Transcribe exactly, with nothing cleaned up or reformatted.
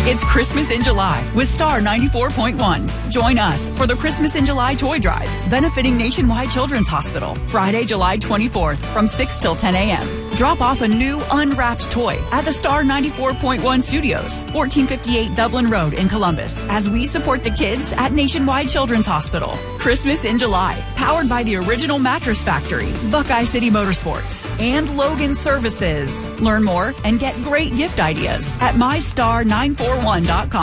It's Christmas in July with Star ninety-four point one. Join us for the Christmas in July toy drive, benefiting Nationwide Children's Hospital, Friday, July twenty-fourth from six till ten a.m. Drop off a new unwrapped toy at the Star ninety-four point one Studios, fourteen fifty-eight Dublin Road in Columbus, as we support the kids at Nationwide Children's Hospital. Christmas in July, powered by the Original Mattress Factory, Buckeye City Motorsports, and Logan Services. Learn more and get great gift ideas at my star nine four one dot com.